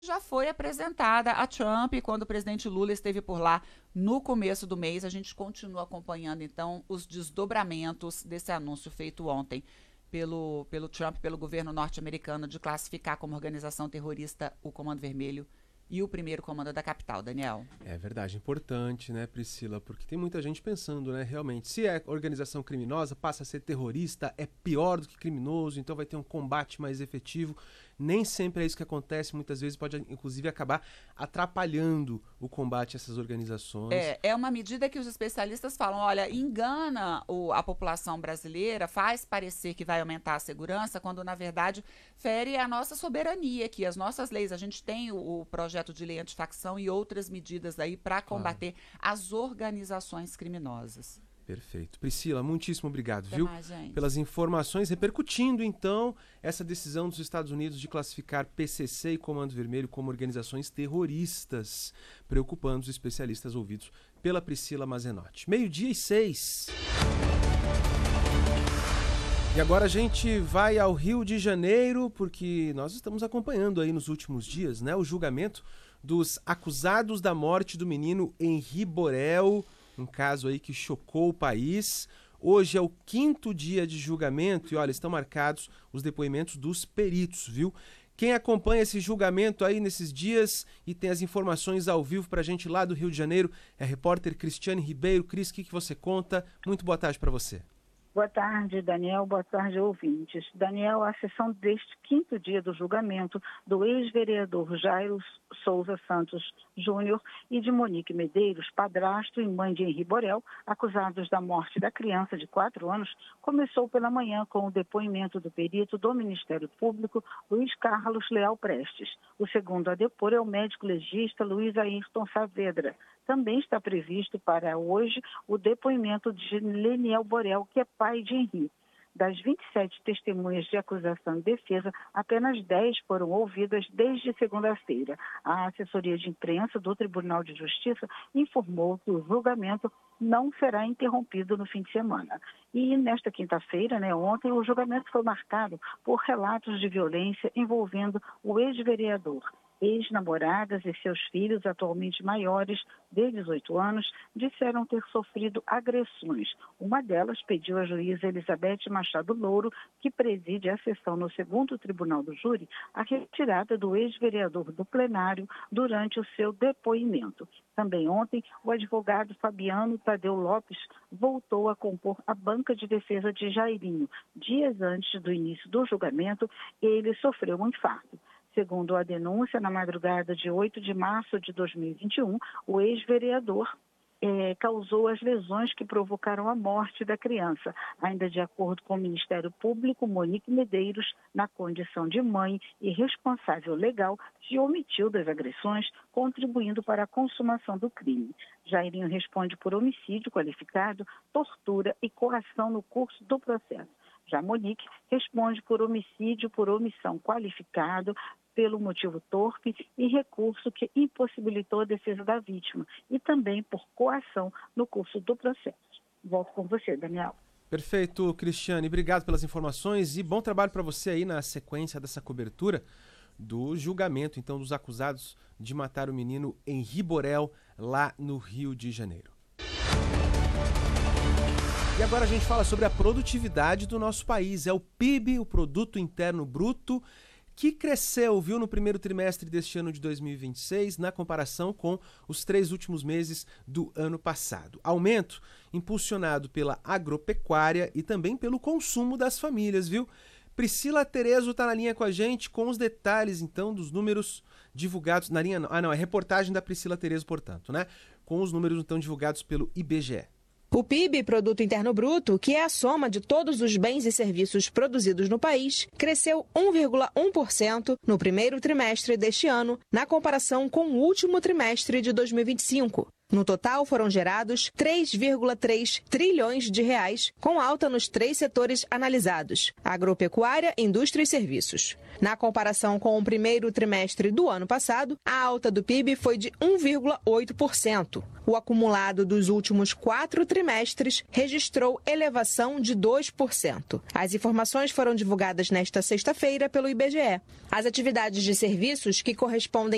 já foi apresentada a Trump quando o presidente Lula esteve por lá no começo do mês. A gente continua acompanhando, então, os desdobramentos desse anúncio feito ontem pelo Trump, pelo governo norte-americano, de classificar como organização terrorista o Comando Vermelho e o primeiro comando da capital, Daniel. É verdade, importante, né, Priscila? Porque tem muita gente pensando, né, realmente, se é organização criminosa, passa a ser terrorista, é pior do que criminoso, então vai ter um combate mais efetivo. Nem sempre é isso que acontece, muitas vezes pode, inclusive, acabar atrapalhando o combate a essas organizações. É uma medida que os especialistas falam, olha, engana a população brasileira, faz parecer que vai aumentar a segurança, quando, na verdade, fere a nossa soberania aqui, as nossas leis. A gente tem o projeto de lei antifacção e outras medidas aí para combater as organizações criminosas. Perfeito. Priscila, muitíssimo obrigado, Até viu? mais, gente. Pelas informações, repercutindo, então, essa decisão dos Estados Unidos de classificar PCC e Comando Vermelho como organizações terroristas, preocupando os especialistas ouvidos pela Priscila Mazenotti. 12:06. E agora a gente vai ao Rio de Janeiro, porque nós estamos acompanhando aí nos últimos dias, né, o julgamento dos acusados da morte do menino Henri Borel, um caso aí que chocou o país. Hoje é o 5º dia de julgamento e, olha, estão marcados os depoimentos dos peritos, viu? Quem acompanha esse julgamento aí nesses dias e tem as informações ao vivo pra gente lá do Rio de Janeiro é a repórter Cristiane Ribeiro. Cris, o que você conta? Muito boa tarde para você. Boa tarde, Daniel. Boa tarde, ouvintes. Daniel, a sessão deste 5º dia do julgamento do ex-vereador Jairo Souza Santos Júnior e de Monique Medeiros, padrasto e mãe de Henri Borel, acusados da morte da criança de 4 anos, começou pela manhã com o depoimento do perito do Ministério Público, Luiz Carlos Leal Prestes. O segundo a depor é o médico legista Luiz Ayrton Saavedra. Também está previsto para hoje o depoimento de Leniel Borel, que é pai de Henri. Das 27 testemunhas de acusação e defesa, apenas 10 foram ouvidas desde segunda-feira. A assessoria de imprensa do Tribunal de Justiça informou que o julgamento não será interrompido no fim de semana. E nesta quinta-feira, ontem, o julgamento foi marcado por relatos de violência envolvendo o ex-vereador. Ex-namoradas e seus filhos, atualmente maiores de 18 anos, disseram ter sofrido agressões. Uma delas pediu à juíza Elizabeth Machado Louro, que preside a sessão no 2º Tribunal do Júri, a retirada do ex-vereador do plenário durante o seu depoimento. Também ontem, o advogado Fabiano Tadeu Lopes voltou a compor a banca de defesa de Jairinho. Dias antes do início do julgamento, ele sofreu um infarto. Segundo a denúncia, na madrugada de 8 de março de 2021, o ex-vereador causou as lesões que provocaram a morte da criança. Ainda de acordo com o Ministério Público, Monique Medeiros, na condição de mãe e responsável legal, se omitiu das agressões, contribuindo para a consumação do crime. Jairinho responde por homicídio qualificado, tortura e coação no curso do processo. Já Monique responde por homicídio por omissão qualificado, pelo motivo torpe e recurso que impossibilitou a defesa da vítima e também por coação no curso do processo. Volto com você, Daniel. Perfeito, Cristiane. Obrigado pelas informações e bom trabalho para você aí na sequência dessa cobertura do julgamento, então, dos acusados de matar o menino Henri Borel lá no Rio de Janeiro. E agora a gente fala sobre a produtividade do nosso país. É o PIB, o Produto Interno Bruto, que cresceu, viu, no primeiro trimestre deste ano de 2026, na comparação com os 3 últimos meses do ano passado. Aumento impulsionado pela agropecuária e também pelo consumo das famílias, viu? Priscila Terezo está na linha com a gente com os detalhes, então, dos números divulgados na linha... é reportagem da Priscila Terezo, portanto, né? Com os números, então, divulgados pelo IBGE. O PIB, Produto Interno Bruto, que é a soma de todos os bens e serviços produzidos no país, cresceu 1,1% no primeiro trimestre deste ano, na comparação com o último trimestre de 2025. No total, foram gerados 3,3 trilhões de reais, com alta nos 3 setores analisados: agropecuária, indústria e serviços. Na comparação com o primeiro trimestre do ano passado, a alta do PIB foi de 1,8%. O acumulado dos últimos 4 trimestres registrou elevação de 2%. As informações foram divulgadas nesta sexta-feira pelo IBGE. As atividades de serviços, que correspondem